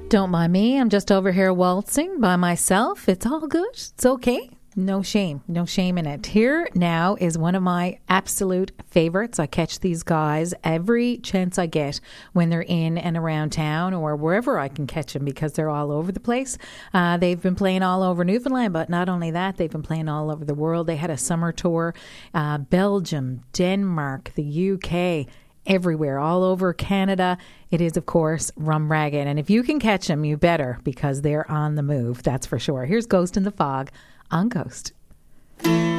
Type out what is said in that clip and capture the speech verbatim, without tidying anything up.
Don't mind me. I'm just over here waltzing by myself. It's all good. It's okay. No shame. No shame in it. Here now is one of my absolute favorites. I catch these guys every chance I get when they're in and around town or wherever I can catch them because they're all over the place. Uh, they've been playing all over Newfoundland, but not only that, they've been playing all over the world. They had a summer tour, uh, Belgium, Denmark, the U K, everywhere, all over Canada. It is, of course, Rum Ragged. And if you can catch them, you better, because they're on the move. That's for sure. Here's Ghost in the Fog on Ghost.